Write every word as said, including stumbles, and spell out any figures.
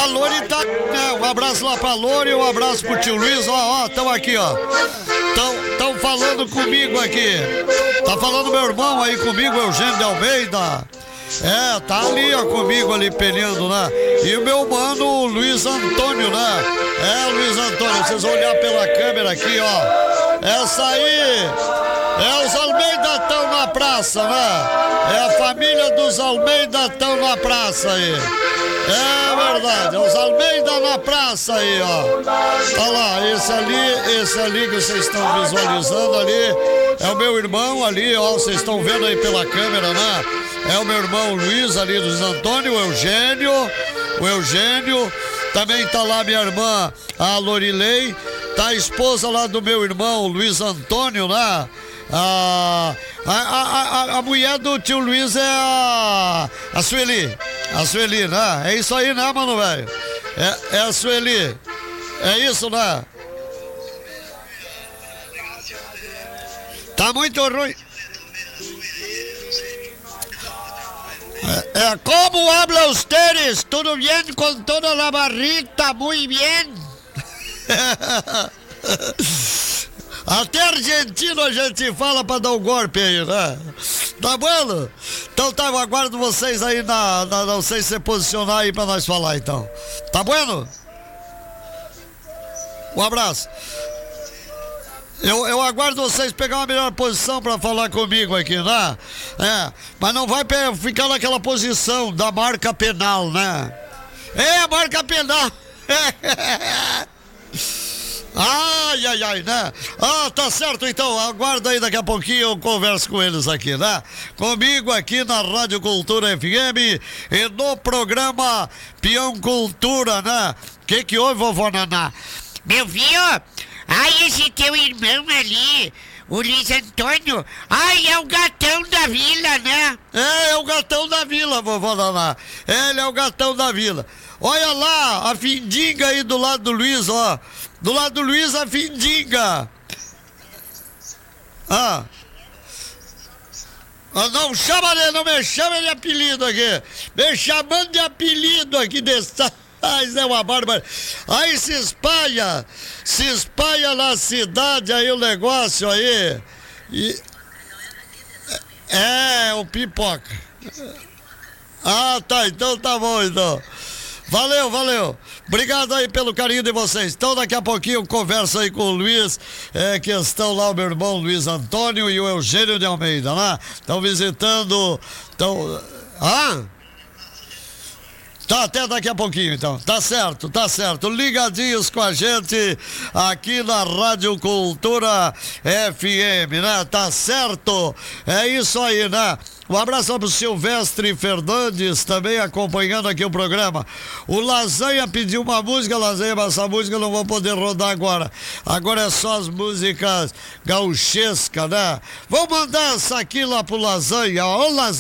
A Lori tá, né? Um abraço lá pra Lori, um abraço pro tio Luiz, ó, ó, tão aqui, ó. Tão, tão falando comigo aqui. Tá falando meu irmão aí comigo, Eugênio de Almeida. É, tá ali, ó, comigo ali peleando, né? E o meu mano, o Luiz Antônio, né? É, Luiz Antônio, vocês vão olhar pela câmera aqui, ó. Essa aí, é os Almeida estão na praça, né? É a família dos Almeida estão na praça aí. É verdade, os Almeida na praça aí, ó. Olha lá, esse ali, esse ali que vocês estão visualizando ali, é o meu irmão ali, ó, vocês estão vendo aí pela câmera, né? É o meu irmão Luiz ali dos Antônio, o Eugênio, o Eugênio, também tá lá minha irmã, a Lorilei, tá a esposa lá do meu irmão, Luiz Antônio, né? A, a, a, a mulher do tio Luiz é a, a Sueli, a Sueli, né? É isso aí, né, mano, velho? É, é a Sueli, é isso, né? Tá muito ruim. É, como habla ustedes? Tudo bem com toda a barrita? Muito bem. Até argentino a gente fala pra dar um golpe aí, né? Tá bom? Então tá, eu aguardo vocês aí na, na não sei se posicionar aí pra nós falar então. Tá bueno? Um abraço. Eu, eu aguardo vocês pegar uma melhor posição pra falar comigo aqui, né? É, mas não vai ficar naquela posição da marca penal, né? É, a marca penal. Ai, ai, ai, né? Ah, tá certo, então, aguarda aí, daqui a pouquinho eu converso com eles aqui, né? Comigo aqui na Rádio Cultura F M e no programa Peão Cultura, né? Que que houve, vovó Naná? Meu filho, ai, esse teu irmão ali, o Luiz Antônio, ai, é o gatão da vila, né? É, é o gatão da vila, vovó Naná. Ele é o gatão da vila. Olha lá, a Findinga aí do lado do Luiz, ó. Do lado do Luiz, a Findinga. Ah. Ah, não chama, não me chama de apelido aqui. Me chamando de apelido aqui desse... Mas é uma bárbara. Aí se espalha, se espalha na cidade aí o negócio aí. E... É, o pipoca. Ah, tá, então tá bom, então. Valeu, valeu. Obrigado aí pelo carinho de vocês. Então daqui a pouquinho eu converso aí com o Luiz, é, que estão lá o meu irmão Luiz Antônio e o Eugênio de Almeida, né? Estão visitando... Estão... Ah? Tá, até daqui a pouquinho, então. Tá certo, tá certo. Ligadinhos com a gente aqui na Rádio Cultura F M, né? Tá certo? É isso aí, né? Um abraço pro Silvestre Fernandes, também acompanhando aqui o programa. O Lasanha pediu uma música, Lasanha, mas essa música eu não vou poder rodar agora. Agora é só as músicas gauchescas, né? Vamos mandar essa aqui lá pro Lasanha, ó, o Lasanha.